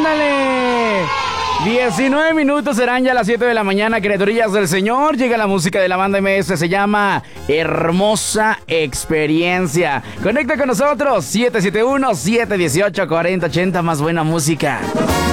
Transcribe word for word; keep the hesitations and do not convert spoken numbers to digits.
ándale. diecinueve minutos serán ya las siete de la mañana, criaturillas del Señor. Llega la música de la banda M S, se llama Hermosa Experiencia. Conecta con nosotros, siete siete uno, siete uno ocho, cuatro cero ocho cero, más buena música.